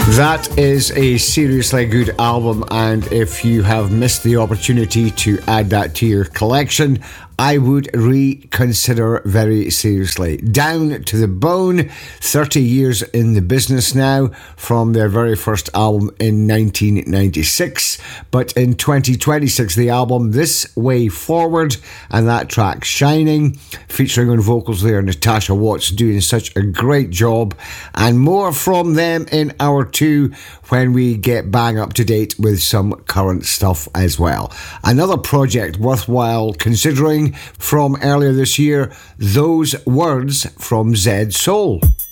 That is a seriously good album, and if you have missed the opportunity to add that to your collection, I would reconsider very seriously. Down to the Bone, 30 years in the business now, from their very first album in 1996. But in 2026, the album This Way Forward, and that track Shining, featuring on vocals there Natasha Watts, doing such a great job. And more from them in hour two when we get bang up to date with some current stuff as well. Another project worthwhile considering from earlier this year, Those Words from Zed Soul.